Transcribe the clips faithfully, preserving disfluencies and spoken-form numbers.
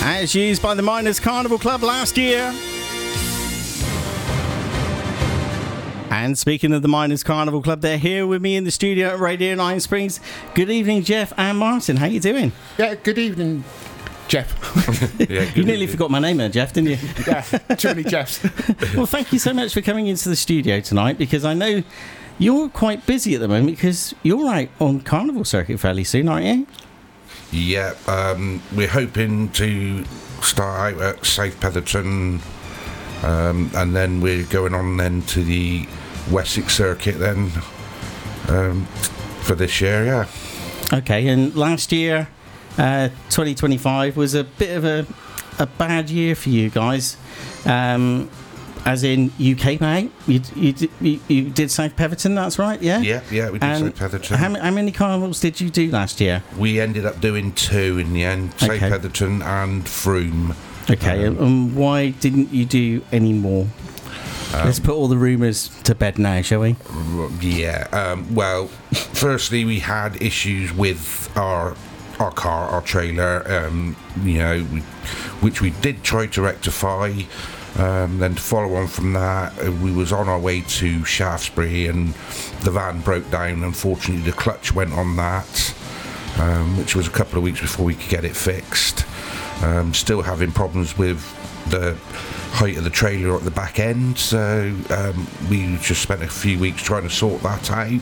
as used by the Miners Carnival Club last year. And speaking of the Miners Carnival Club, they're here with me in the studio at Radio Nine Springs. Good evening, Jeff and Martin. How you doing? Yeah, good evening, Jeff. Yeah, good you nearly evening. Forgot my name there, Jeff, didn't you? Yeah, too many Jeffs. Well, thank you so much for coming into the studio tonight, because I know you're quite busy at the moment because you're out on Carnival Circuit fairly soon, aren't you? Yeah, um, we're hoping to start out at South Petherton, um, and then we're going on then to the Wessex Circuit then um, for this year, yeah. Okay, and last year, uh, twenty twenty-five, was a bit of a, a bad year for you guys. Um, as in, you came out, you, you, did, you, you did South Petherton, that's right, yeah? Yeah, yeah, we did and South Petherton. How, how many carnivals did you do last year? We ended up doing two in the end, okay. South Petherton and Frome. Okay, um, and why didn't you do any more? Um, Let's put all the rumours to bed now, shall we? Yeah, um, well, firstly, we had issues with our our car, our trailer, um, you know, we, which we did try to rectify. Um, then to follow on from that, uh, we was on our way to Shaftesbury and the van broke down. Unfortunately, the clutch went on that, um, which was a couple of weeks before we could get it fixed. Um, still having problems with the height of the trailer at the back end, so um, we just spent a few weeks trying to sort that out.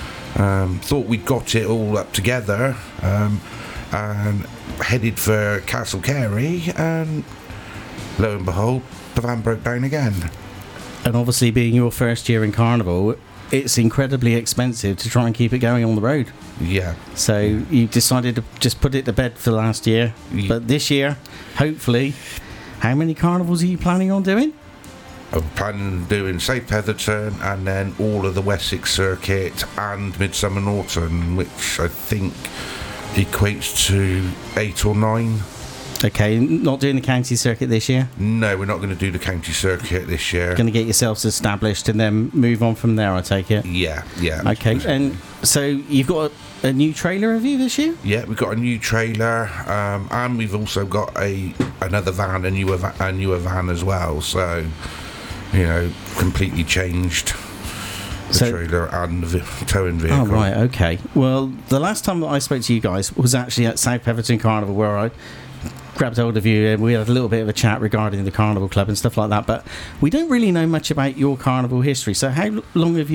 Um, thought we'd got it all up together, um, and headed for Castle Carey, and lo and behold, the van broke down again. And obviously, being your first year in Carnival, it's incredibly expensive to try and keep it going on the road. Yeah. So you decided to just put it to bed for last year. Yeah. But this year, hopefully, how many carnivals are you planning on doing? I'm planning on doing South Petherton and then all of the Wessex Circuit and Midsummer Norton, which I think equates to eight or nine. Okay, not doing the county circuit this year? No, we're not going to do the county circuit this year. Going to get yourselves established and then move on from there, I take it? Yeah, yeah. Okay, and so you've got a, a new trailer, have you, this year? Yeah, we've got a new trailer, um, and we've also got a another van, a newer, va- a newer van as well. So, you know, completely changed the so, trailer and the towing vehicle. Oh, right, okay. Well, the last time that I spoke to you guys was actually at South Petherton Carnival, where I grabbed hold of you and we had a little bit of a chat regarding the Carnival Club and stuff like that, but we don't really know much about your carnival history. So how long have you